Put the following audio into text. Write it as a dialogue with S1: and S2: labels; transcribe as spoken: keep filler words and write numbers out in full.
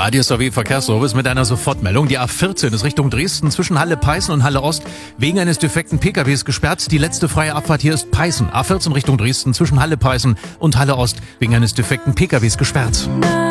S1: Radio S A W Verkehrsservice mit einer Sofortmeldung. Die A vierzehn ist Richtung Dresden zwischen Halle-Peißen und Halle-Ost wegen eines defekten P K Ws gesperrt. Die letzte freie Abfahrt hier ist Peißen. A vierzehn Richtung Dresden zwischen Halle-Peißen und Halle-Ost wegen eines defekten P K Ws gesperrt.